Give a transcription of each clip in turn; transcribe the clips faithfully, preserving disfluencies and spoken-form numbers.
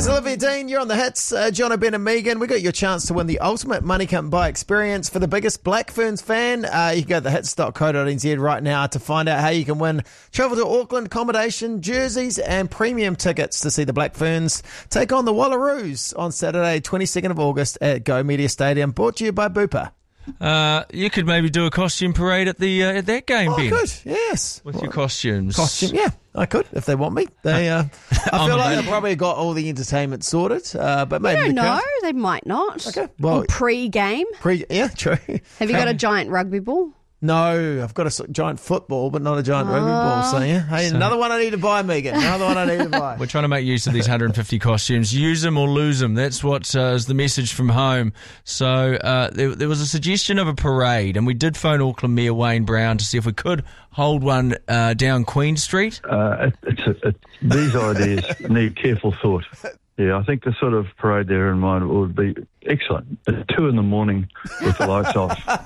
It's Olivia Dean, you're on the hits. Uh, John O'Ben and Megan, we got your chance to win the ultimate Money Come Buy experience for the biggest Black Ferns fan. Uh, you can go to the hits dot co dot n z right now to find out how you can win travel to Auckland, accommodation, jerseys and premium tickets to see the Black Ferns take on the Wallaroos on Saturday, twenty-second of August at Go Media Stadium, brought to you by Bupa. Uh, you could maybe do a costume parade at the uh, at that game, Oh, Ben. I could, yes. With your costumes. Costume, yeah, I could if they want me. They, uh, I I'm feel like available. they've probably got all the entertainment sorted, uh, but I maybe don't the know. count- They might not. Okay, well, Or pre-game. pre, yeah, true. Have you got a giant rugby ball? No, I've got a s- giant football, but not a giant rugby ball. So yeah, hey, So- another one I need to buy, Megan. Another one I need to buy. We're trying to make use of these one hundred fifty costumes. Use them or lose them. That's what uh, is the message from home. So uh, there, there was a suggestion of a parade, and we did phone Auckland Mayor Wayne Brown to see if we could hold one uh, down Queen Street. Uh, it, it's a, it, these ideas need careful thought. Yeah, I think the sort of parade there in mind would be excellent. At two in the morning with the lights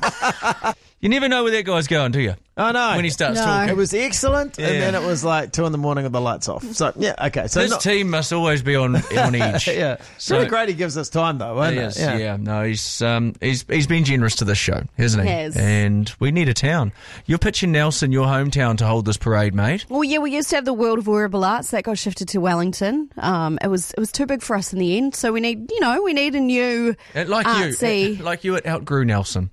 off. You never know where that guy's going, do you? Oh no, When he starts No. talking. it was excellent, Yeah. and then it was like two in the morning with the lights off. So yeah, okay. So This not, team must always be on on edge. yeah, So- really great. He gives us time though, isn't Yes, it? yeah. no, he's um, he's he's been generous to this show, hasn't he? Has. And we need a town. You're pitching Nelson, your hometown, to hold this parade, mate. Well, yeah, we used to have the World of Wearable Arts that got shifted to Wellington. Um, it was it was too big for us in the end, so we need you know we need a new Uh, Like artsy. you, uh, like you, it outgrew Nelson.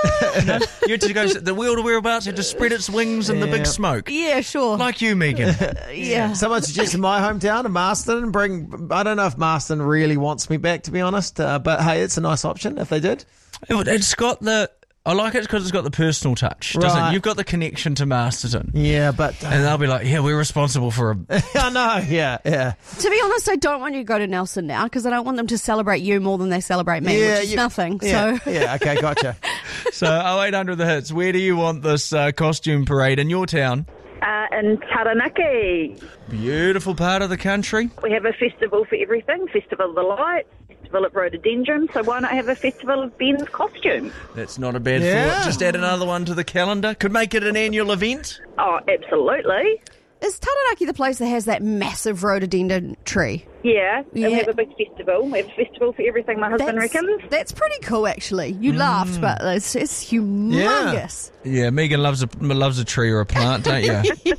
No, you had to go. The World of Whereabouts had to spread its wings in the Yeah. big smoke. Yeah, sure. Like you, Megan. yeah. Someone suggested my hometown of Marston. Bring. I don't know if Marston really wants me back, to be honest. Uh, but hey, it's a nice option if they did. It- It's got the. I like it because it's got the personal touch, doesn't Right. it? You've got the connection to Masterton. Yeah, but And they'll be like, yeah, we're responsible for a. I know. Yeah, yeah. To be honest, I don't want you to go to Nelson now because I don't want them to celebrate you more than they celebrate me, yeah, which is you- nothing. Yeah, So yeah. Okay, gotcha. So, oh eight hundred the hits. Where do you want this uh, costume parade in your town? Uh, in Taranaki, Beautiful part of the country. we have a festival for everything. Festival of the Lights, Festival of Rhododendron. So why not have a Festival of Ben's costume? That's not a bad Yeah. thought. Just add another one to the calendar. Could make it an annual event. Oh, absolutely. is Taranaki the place that has that massive rhododendron tree? Yeah, and Yeah. we have a big festival. We have a festival for everything, my husband That's, reckons. that's pretty cool, actually. You laughed, but it's, it's humongous. Yeah, Megan loves a loves a tree or a plant, don't you?